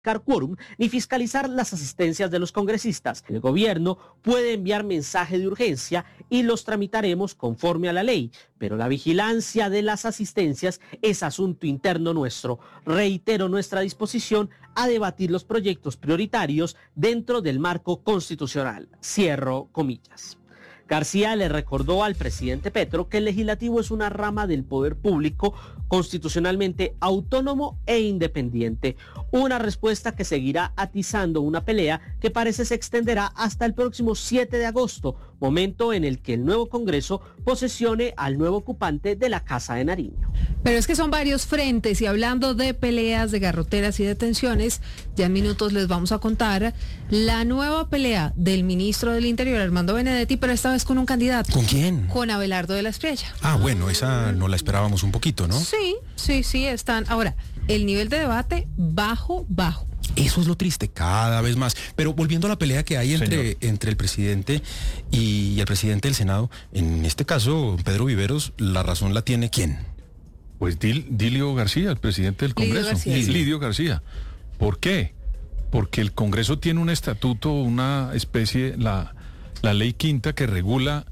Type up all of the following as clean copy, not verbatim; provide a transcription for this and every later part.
quórum ni fiscalizar las asistencias de los congresistas. El gobierno puede enviar mensaje de urgencia y los tramitaremos conforme a la ley, pero la vigilancia de las asistencias es asunto interno nuestro. Reitero nuestra disposición a debatir los proyectos prioritarios dentro del marco constitucional. Cierro comillas. García le recordó al presidente Petro que el legislativo es una rama del poder público constitucionalmente autónomo e independiente. Una respuesta que seguirá atizando una pelea que parece se extenderá hasta el próximo 7 de agosto, momento en el que el nuevo Congreso posesione al nuevo ocupante de la Casa de Nariño. Pero es que son varios frentes y hablando de peleas, de garroteras y de tensiones, ya en minutos les vamos a contar la nueva pelea del ministro del Interior, Armando Benedetti, pero esta vez con un candidato. ¿Con quién? Con Abelardo de la Espriella. Ah, bueno, esa no la esperábamos un poquito, ¿no? Sí, están. Ahora, el nivel de debate bajo. Eso es lo triste, cada vez más. Pero volviendo a la pelea que hay entre el presidente y el presidente del Senado, en este caso, Pedro Viveros, la razón la tiene ¿quién? Pues Dilio García, el presidente del Congreso. Lidio García. ¿Por qué? Porque el Congreso tiene un estatuto, una especie, la ley quinta que regula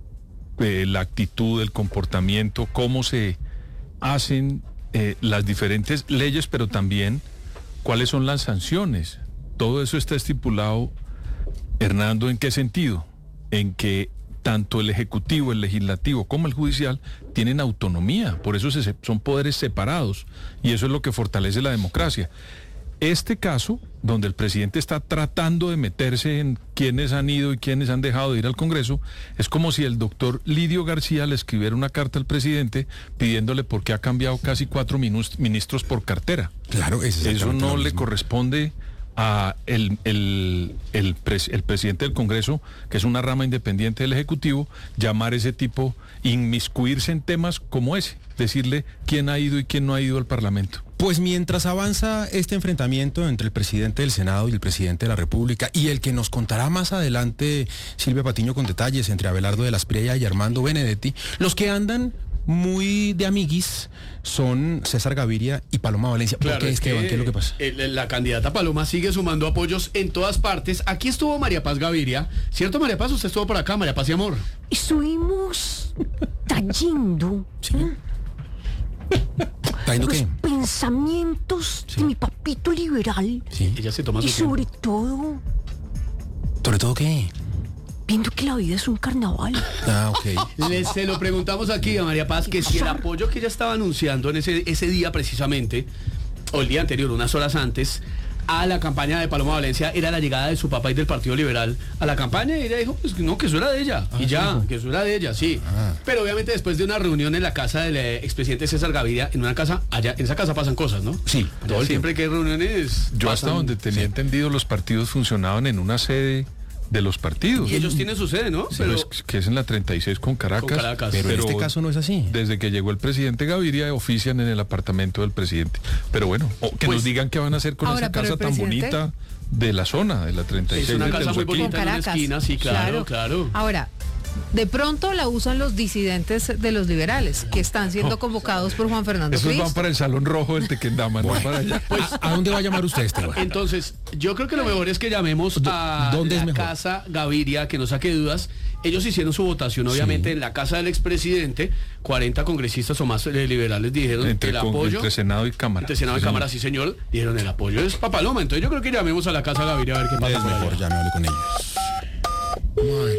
la actitud, el comportamiento, cómo se hacen las diferentes leyes, pero también cuáles son las sanciones. Todo eso está estipulado, Hernando, ¿en qué sentido? En que tanto el Ejecutivo, el Legislativo como el Judicial tienen autonomía, por eso son poderes separados, y eso es lo que fortalece la democracia. Este caso, donde el presidente está tratando de meterse en quiénes han ido y quiénes han dejado de ir al Congreso, es como si el doctor Lidio García le escribiera una carta al presidente pidiéndole por qué ha cambiado casi 4 ministros por cartera. Claro, eso no le corresponde a el presidente del Congreso, que es una rama independiente del Ejecutivo, llamar ese tipo, inmiscuirse en temas como ese, decirle quién ha ido y quién no ha ido al Parlamento. Pues mientras avanza este enfrentamiento entre el presidente del Senado y el presidente de la República, y el que nos contará más adelante Silvia Patiño con detalles entre Abelardo de la Espriella y Armando Benedetti, los que andan muy de amiguis son César Gaviria y Paloma Valencia. Claro, ¿Por qué, Esteban? ¿Qué es lo que pasa? La candidata Paloma sigue sumando apoyos en todas partes. Aquí estuvo María Paz Gaviria. ¿Cierto, María Paz? Usted estuvo por acá, María Paz y amor. Estuvimos trayendo ¿Trayendo los qué? pensamientos de mi papito liberal. Sí. Ella se toma su Y sobre todo, ¿Sobre todo qué? viendo que la vida es un carnaval. Ah, ok. Se lo preguntamos aquí a María Paz, que si el apoyo que ella estaba anunciando en ese día precisamente, o el día anterior, unas horas antes, a la campaña de Paloma Valencia, era la llegada de su papá y del Partido Liberal a la campaña, y ella dijo, pues no, que eso era de ella, y ya, que eso era de ella, sí. Pero obviamente después de una reunión en la casa del expresidente César Gaviria, en una casa, allá, en esa casa pasan cosas, ¿no? Sí, todo el siempre tiempo. que hay reuniones... Yo hasta donde tenía entendido, los partidos funcionaban en una sede de los partidos. Y ellos tienen su sede, ¿no? Pero que es en la 36 con Caracas. Con Caracas. Pero en este caso no es así. Desde que llegó el presidente Gaviria, ofician en el apartamento del presidente. Pero bueno, que nos digan qué van a hacer con ahora, esa casa tan bonita de la zona, de la 36. Es una de casa muy Teusaquillo. bonita en una esquina, sí, claro. Ahora, de pronto la usan los disidentes de los liberales, que están siendo convocados por Juan Fernando Esos van Cristo. para el Salón Rojo del Tequendama, no para allá. Pues, ¿a dónde va a llamar usted, Esteban? Entonces, yo creo que lo mejor es que llamemos a ¿Dónde es la mejor? casa Gaviria, que no saque dudas. Ellos hicieron su votación, obviamente, en la casa del expresidente. 40 congresistas o más liberales dijeron el apoyo. Entre Senado y Cámara. Entre Senado y Cámara, sí, señor. Dijeron el apoyo es para Paloma. Entonces, yo creo que llamemos a la casa Gaviria a ver qué pasa. Es por mejor, allá. ya me hable con ellos. Vamos a ver.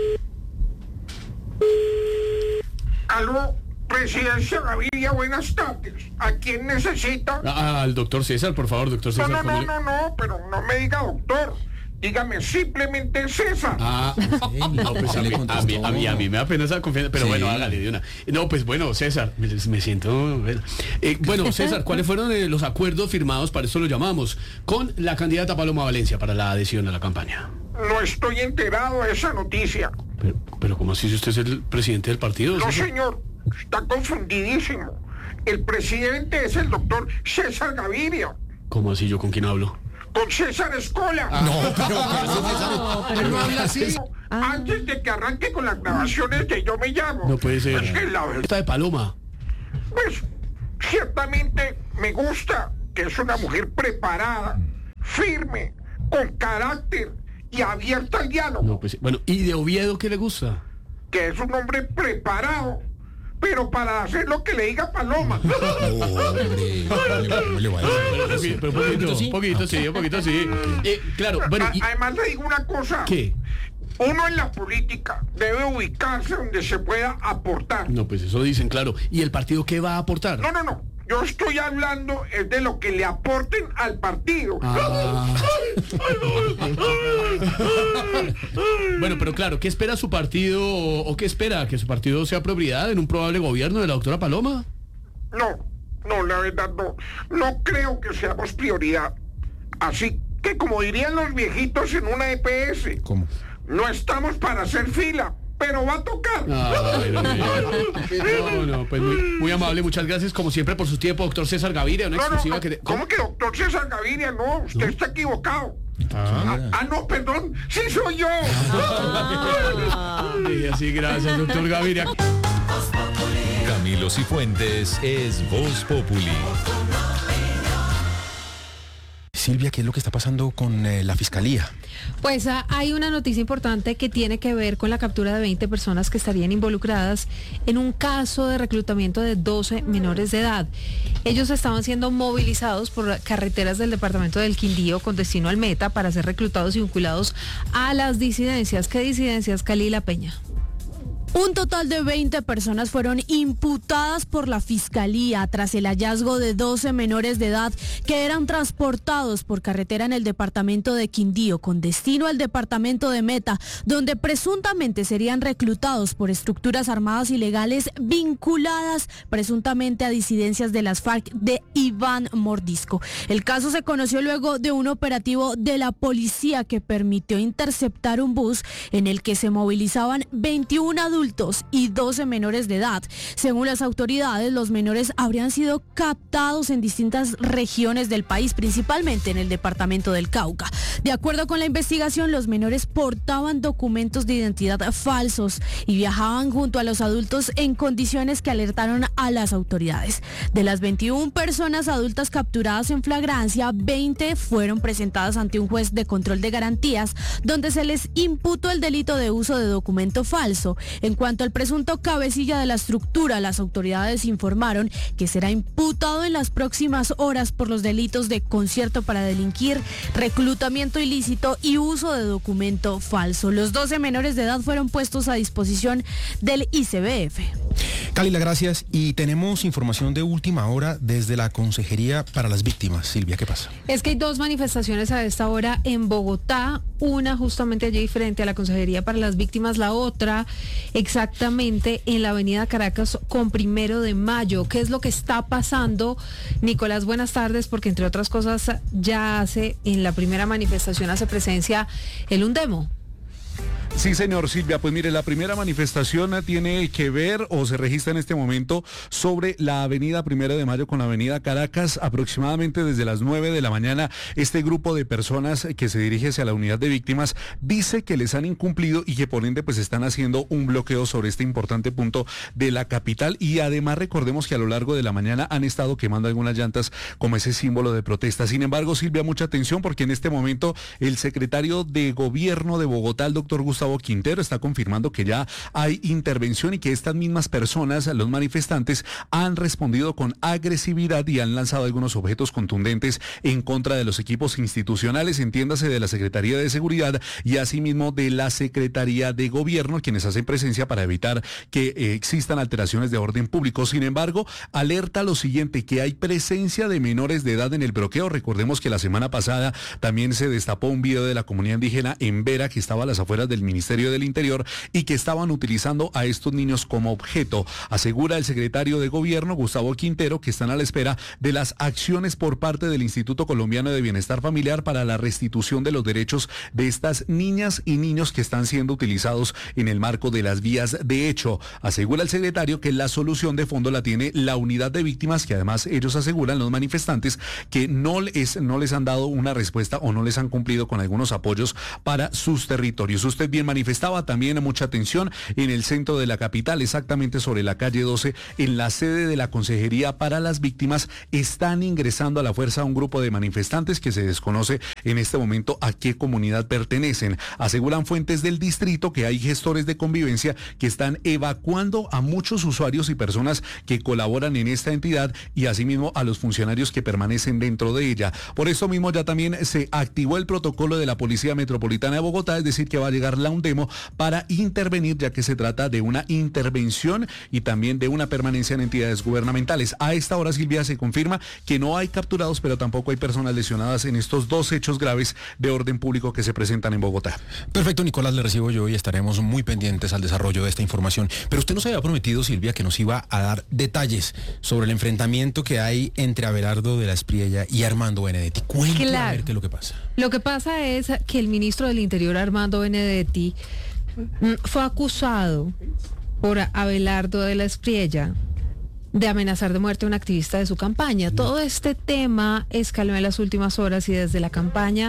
Aló, Presidencia Gaviria, buenas tardes. ¿A quién necesito? Al doctor César, por favor, doctor César. No, pero no me diga doctor. Dígame simplemente César. No, pues a mí me da pena esa confianza, pero bueno, hágale de una. No, pues bueno, César, me siento... bueno, César, ¿cuáles fueron los acuerdos firmados, para eso lo llamamos, con la candidata Paloma Valencia para la adhesión a la campaña? No estoy enterado de esa noticia. Pero ¿cómo así si usted es el presidente del partido? No, César? señor, está confundidísimo. El presidente es el doctor César Gaviria. ¿Cómo así? ¿Yo con quién hablo? Con César Escola. Pero no habla así. Antes de que arranque con las grabaciones de Yo Me Llamo. No puede ser. Es que la verdad, Esta de Paloma. pues, ciertamente me gusta que es una mujer preparada, firme, con carácter y abierta al diálogo. No, pues, bueno, ¿y de Oviedo qué le gusta? Que es un hombre preparado, pero para hacer lo que le diga Paloma. Pero un poquito sí. Claro, bueno. Además le digo una cosa. ¿Qué? Uno en la política debe ubicarse donde se pueda aportar. No, pues eso dicen, claro. ¿Y el partido qué va a aportar? No. Yo estoy hablando es de lo que le aporten al partido. Bueno, pero claro, ¿qué espera su partido o qué espera? ¿Que su partido sea prioridad en un probable gobierno de la doctora Paloma? No, la verdad no. No creo que seamos prioridad. Así que como dirían los viejitos en una EPS. ¿Cómo? No estamos para hacer fila, pero va a tocar. No, pues muy amable, muchas gracias como siempre por su tiempo, doctor César Gaviria, una exclusiva que... ¿Cómo que doctor César Gaviria? No, usted está equivocado. No, perdón, sí soy yo. Sí, gracias, doctor Gaviria. Camilo Cifuentes es Voz Populi. Silvia, ¿qué es lo que está pasando con la fiscalía? Pues hay una noticia importante que tiene que ver con la captura de 20 personas que estarían involucradas en un caso de reclutamiento de 12 menores de edad. Ellos estaban siendo movilizados por carreteras del departamento del Quindío con destino al Meta para ser reclutados y vinculados a las disidencias. ¿Qué disidencias, Kalila Peña? Un total de 20 personas fueron imputadas por la Fiscalía tras el hallazgo de 12 menores de edad que eran transportados por carretera en el departamento de Quindío con destino al departamento de Meta, donde presuntamente serían reclutados por estructuras armadas ilegales vinculadas presuntamente a disidencias de las FARC de Iván Mordisco. El caso se conoció luego de un operativo de la policía que permitió interceptar un bus en el que se movilizaban 21 adultos y 12 menores de edad. Según las autoridades, los menores habrían sido captados en distintas regiones del país, principalmente en el departamento del Cauca. De acuerdo con la investigación, los menores portaban documentos de identidad falsos y viajaban junto a los adultos en condiciones que alertaron a las autoridades. De las 21 personas adultas capturadas en flagrancia, 20 fueron presentadas ante un juez de control de garantías, donde se les imputó el delito de uso de documento falso. En cuanto al presunto cabecilla de la estructura, las autoridades informaron que será imputado en las próximas horas por los delitos de concierto para delinquir, reclutamiento ilícito y uso de documento falso. Los 12 menores de edad fueron puestos a disposición del ICBF. Kalila, gracias. Y tenemos información de última hora desde la Consejería para las Víctimas. Silvia, ¿qué pasa? Es que hay dos manifestaciones a esta hora en Bogotá, una justamente allí frente a la Consejería para las Víctimas, la otra exactamente en la avenida Caracas con 1 de Mayo. ¿Qué es lo que está pasando? Nicolás, buenas tardes, porque entre otras cosas ya en la primera manifestación hace presencia el Undemo. Sí, señor, Silvia, pues mire, la primera manifestación tiene que ver o se registra en este momento sobre la avenida 1 de Mayo con la avenida Caracas, aproximadamente desde las 9 de la mañana. Este grupo de personas que se dirige hacia la unidad de víctimas dice que les han incumplido y que por ende pues están haciendo un bloqueo sobre este importante punto de la capital, y además recordemos que a lo largo de la mañana han estado quemando algunas llantas como ese símbolo de protesta. Sin embargo, Silvia, mucha atención porque en este momento el secretario de Gobierno de Bogotá, el doctor Gustavo Quintero, está confirmando que ya hay intervención y que estas mismas personas, los manifestantes, han respondido con agresividad y han lanzado algunos objetos contundentes en contra de los equipos institucionales, entiéndase de la Secretaría de Seguridad y asimismo de la Secretaría de Gobierno, quienes hacen presencia para evitar que existan alteraciones de orden público. Sin embargo, alerta lo siguiente, que hay presencia de menores de edad en el bloqueo. Recordemos que la semana pasada también se destapó un video de la comunidad indígena en Vera, que estaba a las afueras del Ministerio del Interior, y que estaban utilizando a estos niños como objeto. Asegura el secretario de Gobierno, Gustavo Quintero, que están a la espera de las acciones por parte del Instituto Colombiano de Bienestar Familiar para la restitución de los derechos de estas niñas y niños que están siendo utilizados en el marco de las vías de hecho. Asegura el secretario que la solución de fondo la tiene la unidad de víctimas, que además ellos aseguran, los manifestantes, que no les han dado una respuesta o no les han cumplido con algunos apoyos para sus territorios. Usted bien quien manifestaba también mucha tensión en el centro de la capital, exactamente sobre la calle 12, en la sede de la Consejería para las Víctimas. Están ingresando a la fuerza un grupo de manifestantes que se desconoce en este momento a qué comunidad pertenecen. Aseguran fuentes del distrito que hay gestores de convivencia que están evacuando a muchos usuarios y personas que colaboran en esta entidad y asimismo a los funcionarios que permanecen dentro de ella. Por eso mismo ya también se activó el protocolo de la Policía Metropolitana de Bogotá, es decir, que va a llegar la UNDEMO para intervenir, ya que se trata de una intervención y también de una permanencia en entidades gubernamentales. A esta hora, Silvia, se confirma que no hay capturados, pero tampoco hay personas lesionadas en estos dos hechos graves de orden público que se presentan en Bogotá. Perfecto, Nicolás, le recibo yo y estaremos muy pendientes al desarrollo de esta información. Pero usted nos había prometido, Silvia, que nos iba a dar detalles sobre el enfrentamiento que hay entre Abelardo de la Espriella y Armando Benedetti. Cuéntame a ver qué es lo que pasa. Lo que pasa es que el ministro del Interior, Armando Benedetti, fue acusado por Abelardo de la Espriella de amenazar de muerte a un activista de su campaña. Todo este tema escaló en las últimas horas y desde la campaña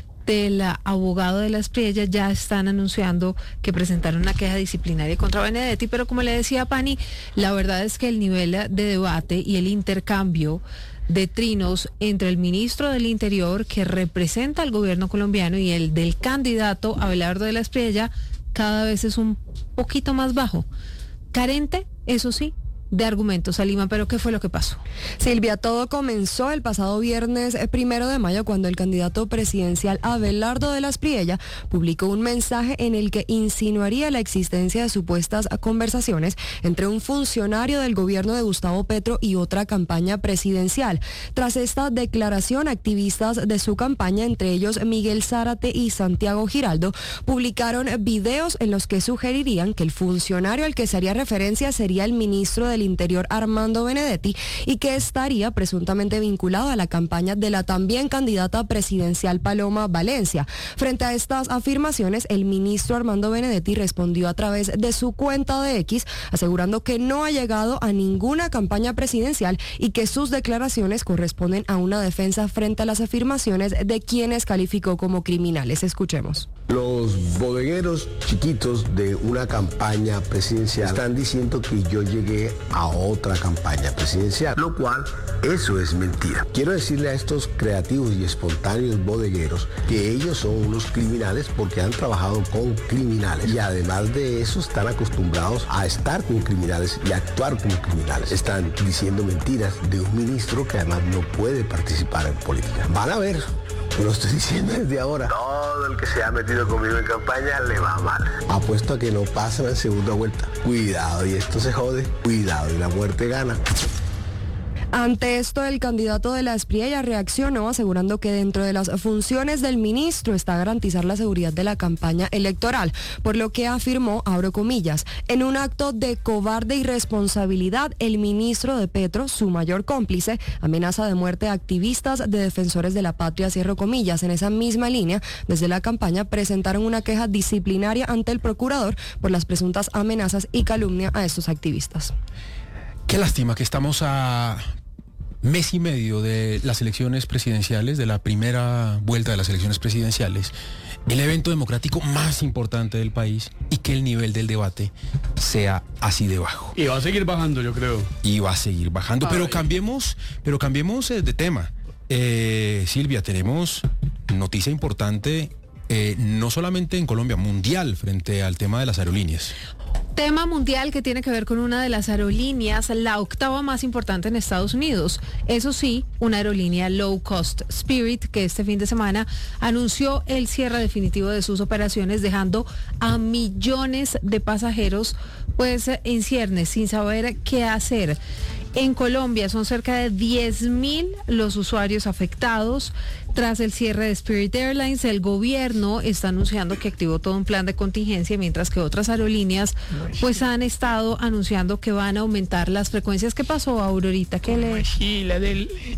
del abogado de la Espriella ya están anunciando que presentaron una queja disciplinaria contra Benedetti, pero como le decía Pani, la verdad es que el nivel de debate y el intercambio de trinos entre el ministro del Interior, que representa al gobierno colombiano, y el del candidato Abelardo de la Espriella cada vez es un poquito más bajo. Carente, eso sí, de argumentos, Alima, pero ¿qué fue lo que pasó? Silvia, todo comenzó el pasado viernes 1 de mayo cuando el candidato presidencial Abelardo de la Espriella publicó un mensaje en el que insinuaría la existencia de supuestas conversaciones entre un funcionario del gobierno de Gustavo Petro y otra campaña presidencial. Tras esta declaración, activistas de su campaña, entre ellos Miguel Zárate y Santiago Giraldo, publicaron videos en los que sugerirían que el funcionario al que se haría referencia sería el ministro del Interior, Armando Benedetti, y que estaría presuntamente vinculado a la campaña de la también candidata presidencial Paloma Valencia. Frente a estas afirmaciones, el ministro Armando Benedetti respondió a través de su cuenta de X, asegurando que no ha llegado a ninguna campaña presidencial y que sus declaraciones corresponden a una defensa frente a las afirmaciones de quienes calificó como criminales. Escuchemos. Los bodegueros chiquitos de una campaña presidencial están diciendo que yo llegué a otra campaña presidencial, lo cual eso es mentira. Quiero decirle a estos creativos y espontáneos bodegueros que ellos son unos criminales porque han trabajado con criminales y además de eso están acostumbrados a estar con criminales y a actuar como criminales. Están diciendo mentiras de un ministro que además no puede participar en política. Van a ver. Lo estoy diciendo desde ahora. Todo el que se ha metido conmigo en campaña le va mal. Apuesto a que no pasan en segunda vuelta. Cuidado y esto se jode. Cuidado y la muerte gana. Ante esto, el candidato de la Espriella reaccionó asegurando que dentro de las funciones del ministro está garantizar la seguridad de la campaña electoral, por lo que afirmó, abro comillas, en un acto de cobarde irresponsabilidad, el ministro de Petro, su mayor cómplice, amenaza de muerte a activistas de defensores de la patria, cierro comillas. En esa misma línea, desde la campaña presentaron una queja disciplinaria ante el procurador por las presuntas amenazas y calumnia a estos activistas. Qué lástima que estamos a mes y medio de las elecciones presidenciales, de la primera vuelta de las elecciones presidenciales, el evento democrático más importante del país, y que el nivel del debate sea así de bajo. Y va a seguir bajando, yo creo. Y va a seguir bajando, pero cambiemos de tema. Silvia, tenemos noticia importante, no solamente en Colombia, mundial, frente al tema de las aerolíneas. Tema mundial que tiene que ver con una de las aerolíneas, la octava más importante en Estados Unidos. Eso sí, una aerolínea low cost, Spirit, que este fin de semana anunció el cierre definitivo de sus operaciones, dejando a millones de pasajeros pues en ciernes, sin saber qué hacer. En Colombia son cerca de 10.000 los usuarios afectados. Tras el cierre de Spirit Airlines, el gobierno está anunciando que activó todo un plan de contingencia, mientras que otras aerolíneas pues han estado anunciando que van a aumentar las frecuencias. ¿Qué pasó, Aurorita? ¿Qué le...? Sí,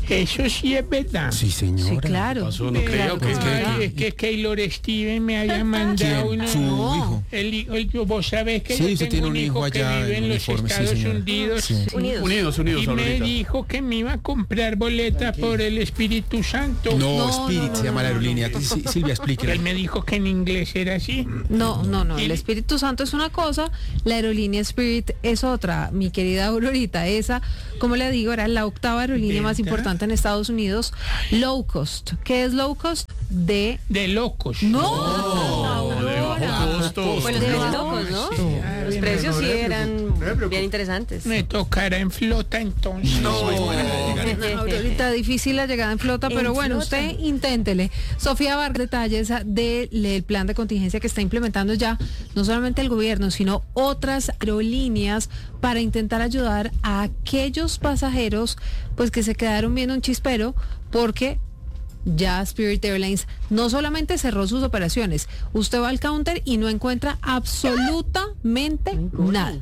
Eso sí es verdad. Sí, señora. Sí, claro. Pasó, no creo que Es que Keylor Steven me había mandado ¿Quién? uno. Su hijo. Vos sabés que Sí, yo usted tengo tiene un hijo que allá vive en los uniforme, sí, Estados señora. Unidos. Sí. Unidos, Y me Aurorita. dijo que me iba a comprar boleta por el Espíritu Santo. No, Spirit se llama la aerolínea. Sí, Silvia, explíquele. Él me dijo que en inglés era así. No. El Espíritu Santo es una cosa, la aerolínea Spirit es otra. Mi querida Aurorita, esa, como le digo, era la 8ª aerolínea más importante en Estados Unidos, low cost. ¿Qué es low cost? De locos. No, de bajo costo. Pues los precios locos, ¿no? Los precios sí eran bien interesantes. Me tocará en flota entonces. Ahorita difícil la llegada en flota, pero bueno, usted inténtele. Sofía Vargas, detalles del plan de contingencia que está implementando ya no solamente el gobierno, sino otras aerolíneas para intentar ayudar a aquellos pasajeros pues que se quedaron viendo un chispero porque ya Spirit Airlines no solamente cerró sus operaciones, usted va al counter y no encuentra absolutamente nada.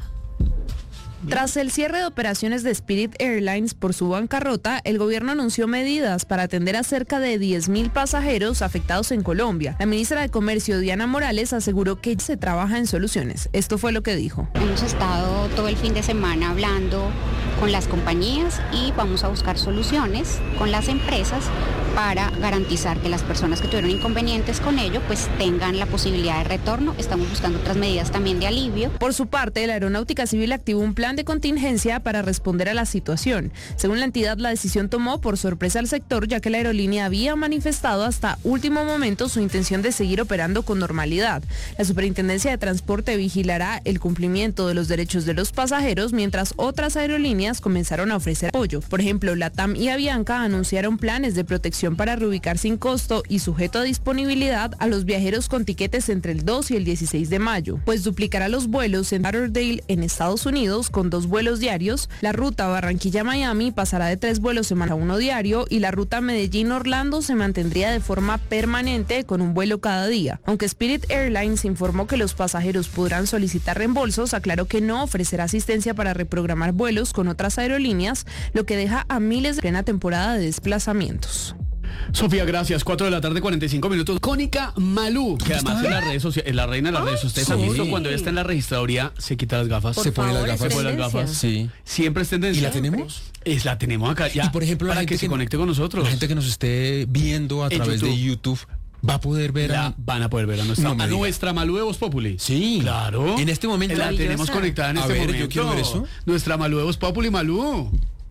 Tras el cierre de operaciones de Spirit Airlines por su bancarrota, el gobierno anunció medidas para atender a cerca de 10.000 pasajeros afectados en Colombia. La ministra de Comercio, Diana Morales, aseguró que se trabaja en soluciones. Esto fue lo que dijo. Hemos estado todo el fin de semana hablando con las compañías y vamos a buscar soluciones con las empresas para garantizar que las personas que tuvieron inconvenientes con ello pues tengan la posibilidad de retorno. Estamos buscando otras medidas también de alivio. Por su parte, la Aeronáutica Civil activó un plan de contingencia para responder a la situación. Según la entidad, la decisión tomó por sorpresa al sector, ya que la aerolínea había manifestado hasta último momento su intención de seguir operando con normalidad. La Superintendencia de Transporte vigilará el cumplimiento de los derechos de los pasajeros, mientras otras aerolíneas comenzaron a ofrecer apoyo. Por ejemplo, LATAM y Avianca anunciaron planes de protección para reubicar sin costo y sujeto a disponibilidad a los viajeros con tiquetes entre el 2 y el 16 de mayo, pues duplicará los vuelos en Lauderdale, en Estados Unidos, con 2 vuelos diarios. La ruta Barranquilla-Miami pasará de 3 vuelos semanales a 1 diario y la ruta Medellín-Orlando se mantendría de forma permanente con un vuelo cada día. Aunque Spirit Airlines informó que los pasajeros podrán solicitar reembolsos, aclaró que no ofrecerá asistencia para reprogramar vuelos con otras aerolíneas, lo que deja a miles de plena temporada de desplazamientos. Sofía, gracias. 4 de la tarde, 45 minutos. Cónica Malú, que además en las redes sociales, es la reina de las redes. Ustedes han visto cuando ella está en la registraduría, se quita las gafas. Se pone las gafas. Se pone las gafas. Sí. Siempre es tendencia. ¿Y la tenemos? La tenemos acá ya. Y por ejemplo, para la gente que se conecte con nosotros. La gente que nos esté viendo a través de YouTube va a poder ver van a poder ver a nuestra Malú de Voz Populi. Sí. Claro. En este momento la tenemos conectada en este momento. Yo quiero ver eso. Nuestra Malú de Voz Populi, Malú.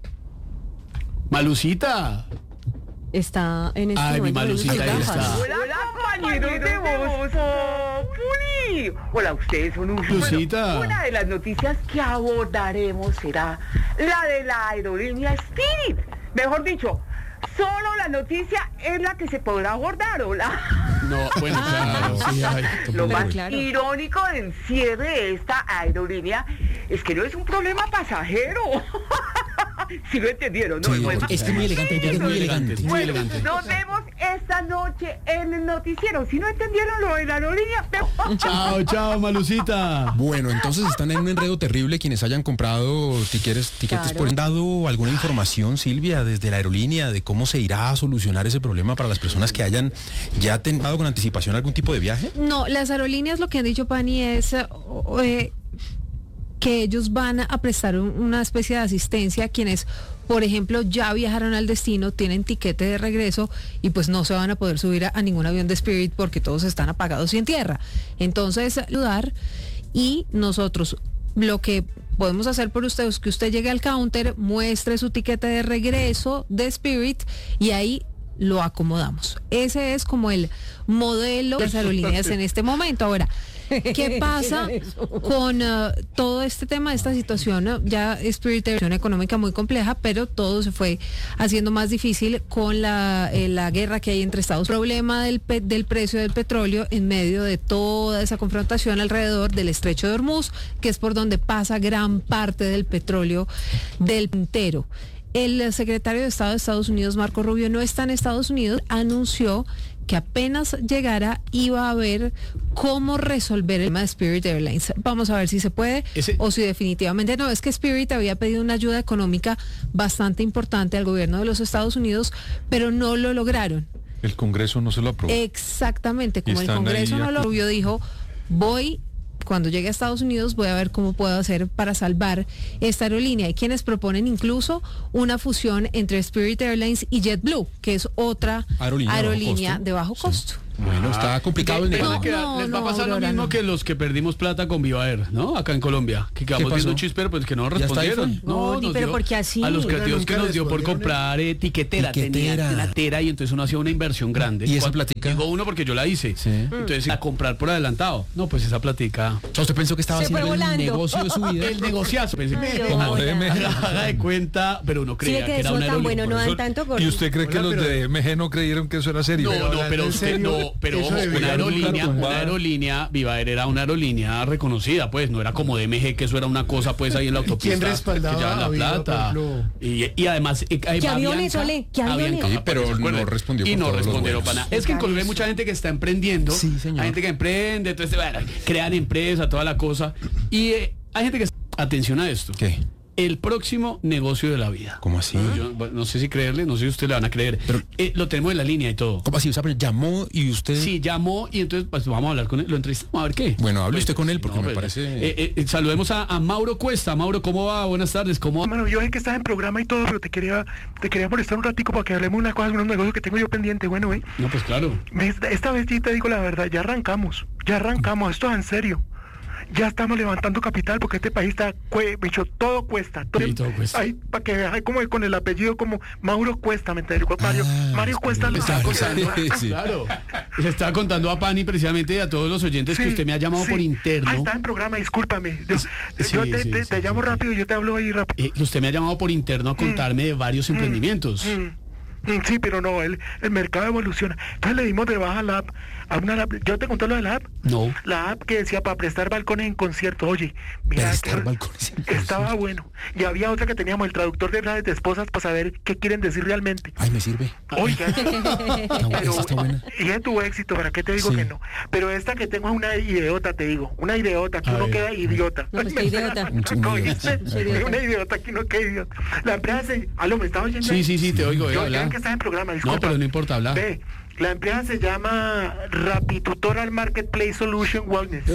Malucita. Está en este momento. Mi Malucita ahí está. Hola, compañeros de Voz Populi. Hola, ustedes son un... Lucita. Bueno, una de las noticias que abordaremos será la de la aerolínea Spirit. Mejor dicho, solo la noticia es la que se podrá abordar, ¿hola? No, bueno, claro. Sí, lo más irónico del cierre de esta aerolínea es que no es un problema pasajero. Si lo entendieron, ¿no? Sí, es que muy elegante, es muy elegante. Muy elegante. Nos vemos esta noche en el noticiero. Si no entendieron lo de la aerolínea, Chao, Malucita. Bueno, entonces están en un enredo terrible quienes hayan comprado tiquetes por... ¿Han dado alguna información, Silvia, desde la aerolínea de cómo se irá a solucionar ese problema para las personas que hayan ya dado con anticipación algún tipo de viaje? No, las aerolíneas lo que han dicho, Pani, es que ellos van a prestar una especie de asistencia a quienes, por ejemplo, ya viajaron al destino, tienen tiquete de regreso y pues no se van a poder subir a ningún avión de Spirit porque todos están apagados y en tierra. Entonces, ayudar, y nosotros lo que podemos hacer por usted es que usted llegue al counter, muestre su tiquete de regreso de Spirit y ahí lo acomodamos. Ese es como el modelo de las aerolíneas en este momento. Ahora, ¿qué pasa con todo este tema, esta situación? Ya Spirit es una económica muy compleja, pero todo se fue haciendo más difícil con la guerra que hay entre Estados Unidos. El problema del precio del petróleo en medio de toda esa confrontación alrededor del estrecho de Hormuz, que es por donde pasa gran parte del petróleo del entero. El secretario de Estado de Estados Unidos, Marco Rubio, no está en Estados Unidos, anunció que apenas llegara iba a ver cómo resolver el tema de Spirit Airlines. Vamos a ver si se puede o si definitivamente no. Es que Spirit había pedido una ayuda económica bastante importante al gobierno de los Estados Unidos, pero no lo lograron. El Congreso no se lo aprobó. Exactamente, como el Congreso no lo aprobó, dijo, cuando llegue a Estados Unidos voy a ver cómo puedo hacer para salvar esta aerolínea. Hay quienes proponen incluso una fusión entre Spirit Airlines y JetBlue, que es otra aerolínea de bajo costo. Bueno, está complicado el negocio. Les va a pasar lo mismo que los que perdimos plata con Viva Air, ¿no? Acá en Colombia. Que quedamos viendo chispero, pues que no respondieron. No, pero porque así. A los creativos que nos dio por comprar tiquetera. Tenía la tera y entonces uno hacía una inversión grande. ¿Y esa platica? Digo uno porque yo la hice. Sí. Entonces, a comprar por adelantado. No, pues esa platica. O sea, ¿usted pensó que estaba haciendo el negocio de su vida? El negociazo. Pensé, haga de cuenta, pero uno creía que era una aerolínea. ¿Y usted cree que los de DMG no creyeron que eso era serio? Pero una aerolínea, Viva Air era una aerolínea reconocida, pues, no era como DMG, que eso era una cosa, pues, ahí en la autopista. ¿Quién respaldaba que la plata? Y además... ¿Qué aviones, Ole? ¿Qué aviones? Sí, pero no respondió. Y no respondieron para nada. Es que en Colombia hay mucha gente que está emprendiendo. Sí, señor. Hay gente que emprende, entonces, crean empresa, toda la cosa. Y hay gente que... Atención a esto. ¿Qué? El próximo negocio de la vida. ¿Cómo así? Yo no sé si creerle, no sé si usted le van a creer. Pero lo tenemos en la línea y todo. ¿Cómo así? O sea, pero llamó y usted... Sí, llamó y entonces pues, vamos a hablar con él. Lo entrevistamos a ver qué. Bueno, hable usted con él porque me parece... Saludemos a Mauro Cuesta. Mauro, ¿cómo va? Buenas tardes. ¿Cómo va? Bueno, yo sé que estás en programa y todo, pero te quería molestar un ratico para que hablemos unas cosas, unos negocios que tengo yo pendiente. Bueno, No, pues claro. Esta vez sí te digo la verdad, ya arrancamos, esto es en serio. Ya estamos levantando capital porque este país está, todo cuesta. Todo cuesta. Hay, para que veas, hay como con el apellido como Mauro Cuesta, ¿me entiendes? Mario Cuesta. Le estaba contando a Pani precisamente y a todos los oyentes que usted me ha llamado por interno. Está en programa, discúlpame. Yo te llamo rápido y yo te hablo ahí rápido. Usted me ha llamado por interno a contarme de varios emprendimientos. Sí, pero no, el mercado evoluciona. Entonces le dimos de baja la app, a una app. ¿Yo te conté lo de la app? No. La app que decía para prestar balcones en concierto. Oye, mira, estaba bueno. Y había otra que teníamos, el traductor de frases de esposas para saber qué quieren decir realmente. Ay, me sirve. Oiga, y es tu éxito, ¿para qué te digo que no? Pero esta que tengo es una idiota, te digo. Una idiota, que uno queda idiota. No, pues qué idiota. Una idiota, que uno queda idiota. La empresa se... ¿Aló, me estás oyendo? Sí, te oigo. Que estás en programa, disculpa. No, pero no importa hablar. Ve, la empresa se llama Rapitutorial Marketplace Solution Wellness.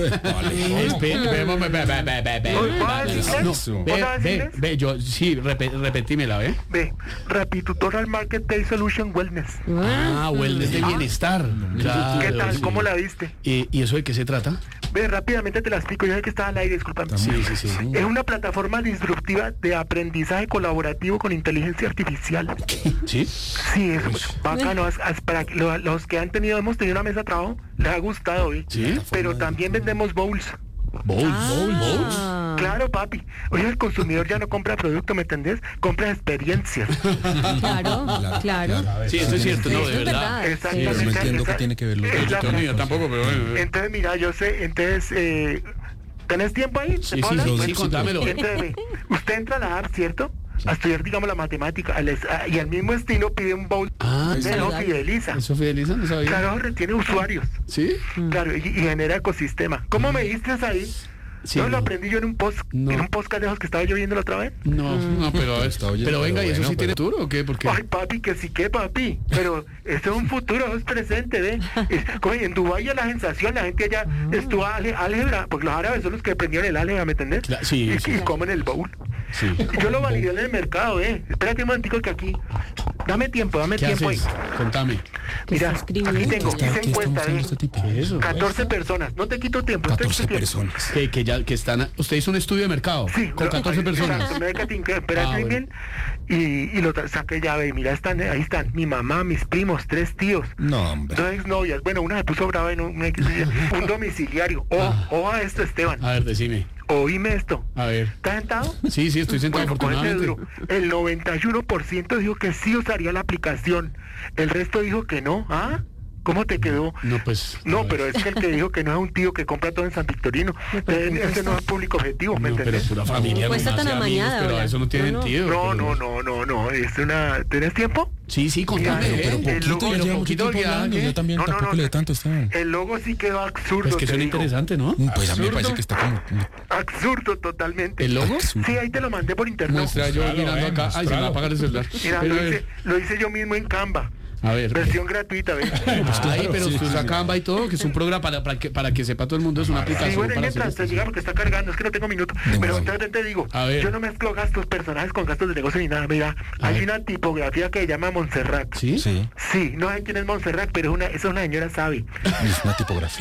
Repetímela, ¿ve? Ve, Rapitutorial Marketplace Solution Wellness. Wellness de bienestar. Claro, ¿qué tal? ¿Cómo la viste? ¿Y eso de qué se trata? Ve, rápidamente te la explico, yo sé que estaba al aire, discúlpame. Sí. Es una plataforma disruptiva de aprendizaje colaborativo con inteligencia artificial. ¿Sí? Sí, es bacano. Para los que hemos tenido una mesa de trabajo, les ha gustado, ¿eh? ¿Sí? Pero también vendemos bowls. ¿Bowls? Claro, papi. Oye, el consumidor ya no compra producto, ¿me entendés? Compra experiencias. Claro. Sí, eso es cierto, no, de verdad. Exactamente. No entiendo qué tiene que ver lo que yo tampoco, pero... Entonces, mira, yo sé, ¿tenés tiempo ahí? Sí, contámelo. Entonces, usted entra a la app, ¿cierto? A estudiar, digamos, la matemática, y al mismo estilo pide un bowl. Eso fideliza. ¿Eso fideliza? No sabía. Claro, retiene usuarios. ¿Sí? Claro, y genera ecosistema. ¿Cómo me diste ahí? Sí, ¿No lo aprendí yo en un podcast de esos que estaba lloviendo la otra vez? No, pero venga, ¿y eso sí tiene futuro o qué? Porque... Ay, papi, que sí que, papi. Pero esto es un futuro, es presente, ¿ve? En Dubái la sensación, la gente allá estuvo álgebra, porque los árabes son los que aprendieron el álgebra, ¿me entendés? Sí. Y comen el baúl. Sí. Yo lo validé en el mercado, Espérate un momentico que aquí... Dame tiempo ahí. Contame. Mira, aquí tengo, hice encuesta, 14 personas, no te quito tiempo. 14 personas. Que están... ¿Usted hizo un estudio de mercado? Sí. Con 14 personas. Espérate bien. Y lo saqué ya, ve, mira, ahí están, mi mamá, mis primos, 3 tíos. No, hombre. 2 exnovias. Bueno, una se puso brava en un domiciliario. Ojo a esto, Esteban. A ver, decime. Oíme esto. A ver. ¿Estás sentado? Sí, estoy sentado, afortunadamente. El 91% dijo que sí usaría la aplicación. El resto dijo que no. ¿Cómo te quedó? No, pues... No, pero es que el que dijo que no es un tío que compra todo en San Victorino. Ese no es público objetivo, ¿me entiendes? Pero pura familia. Pues está tan amañada. Pero eso no tiene sentido. No. Es una... ¿Tenés tiempo? Sí, contame. Pero poquito, ya mucho tiempo hablando. Yo también tampoco le tanto, Esteban. El logo sí quedó absurdo. Es que suena interesante, ¿no? Pues a mí me parece que está como... Absurdo totalmente. ¿El logo? Sí, ahí te lo mandé por internet. Muestra yo mirando acá. Ay, se me va a apagar el celular. Mira, lo hice yo mismo en Canva. A ver. Versión gratuita, ¿ves? Pues claro, pero usted usa Canva y todo, que es un programa para que sepa todo el mundo, es una aplicación. Sí, bueno, para mientras te diga porque está cargando, es que no tengo minutos. Pero entonces te digo, yo no mezclo gastos personales con gastos de negocio ni nada. Mira, hay una tipografía que se llama Montserrat. ¿Sí? Sí, no sé quién es Montserrat, pero es una señora sabe. Es una tipografía.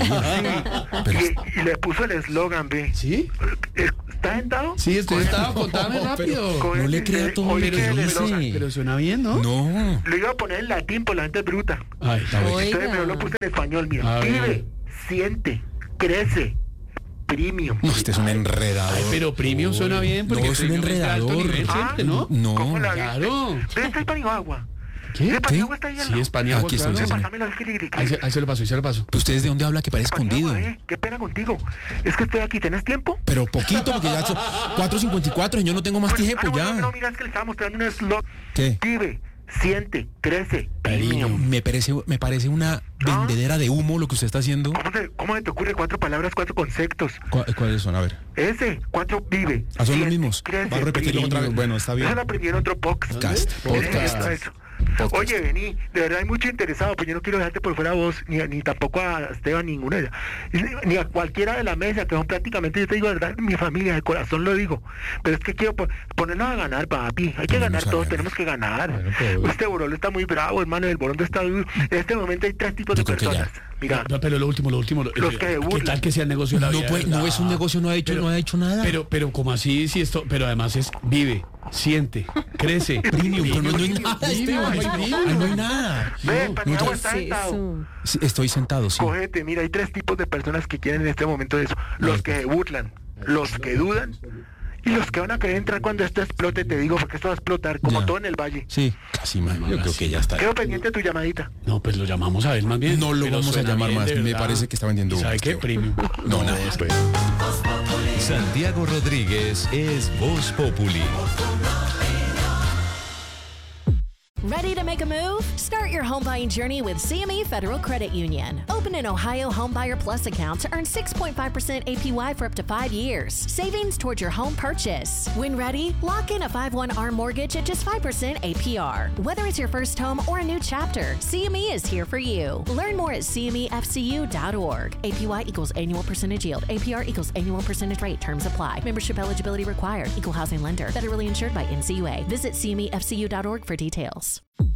Sí, y le puso el eslogan, ¿ve? ¿Sí? ¿Estás sentado? Sí, estoy sentado, contame rápido. No le crea todo lo que dice. Pero suena bien, ¿no? No. Lo iba a poner en latín, por la gente bruta. Ay, entonces me lo puse en español, mira. Vive, siente, crece, premium. No, este es un enredador. Ay, pero premium suena bien porque no, es un enredador. ¿No? No. ¿Cómo la Claro. ¿Ves? Está el Paniagua. ¿Qué? ¿El Paniagua está ahí al lado? Sí, es Paniagua, Aquí claro. Ahí se lo paso, ¿Pero ustedes de dónde habla que parece escondido? Qué pena contigo. Es que estoy aquí, ¿tenés tiempo? Pero poquito, porque ya son 4:54 y yo no tengo más tiempo ya. No, mira, es que le estaba mostrando un slot. ¿Qué? Vive, siente, crece, premium. Me parece una vendedera de humo lo que usted está haciendo. ¿Cómo se te ocurre 4 palabras, 4 conceptos? ¿Cuáles son? A ver. 4 vive. ¿Son los mismos? Crece, ¿Va a repetirlo otra vez? Bueno, está bien. Eso lo aprendí en otro podcast. Eso. Oye, vení, de verdad hay mucho interesado, pues yo no quiero dejarte por fuera a vos, ni tampoco a Esteban, ninguna de ellas, ni a cualquiera de la mesa, que son prácticamente, yo te digo, de verdad, mi familia, de corazón lo digo, pero es que quiero ponernos a ganar, papi, hay que ganar todos, tenemos que ganar. Bueno, este Borolo está muy bravo, hermano, el Borolo está duro. En este momento hay 3 tipos de personas. Mira, pero lo último, los que se burlan. ¿Qué tal que sea el negocio de la vida? No es un negocio, no ha hecho nada. Pero como así, si esto, pero además es vive, siente, crece. Premium, pero no hay nada. No hay nada. Ven, Paniagua está sentado. Sí, estoy sentado, sí. Cógete, mira, hay 3 tipos de personas que quieren en este momento eso. Los que se burlan, los que dudan y los que van a querer entrar cuando esto explote, te digo, porque esto va a explotar, como todo en el valle. Sí, casi mal. Yo creo que ya está. Quedo pendiente de tu llamadita. No, pues lo llamamos a él más bien. No lo vamos a llamar más, me parece que está vendiendo humo. ¿Sabe qué? Premium. No, nada. Santiago Rodríguez es Voz Populi. Ready to make a move? Start your home buying journey with CME Federal Credit Union. Open an Ohio Homebuyer Plus account to earn 6.5% APY for up to 5 years. Savings towards your home purchase. When ready, lock in a 5/1 ARM mortgage at just 5% APR. Whether it's your first home or a new chapter, CME is here for you. Learn more at CMEFCU.org. APY equals annual percentage yield. APR equals annual percentage rate. Terms apply. Membership eligibility required. Equal housing lender. Federally insured by NCUA. Visit CMEFCU.org for details.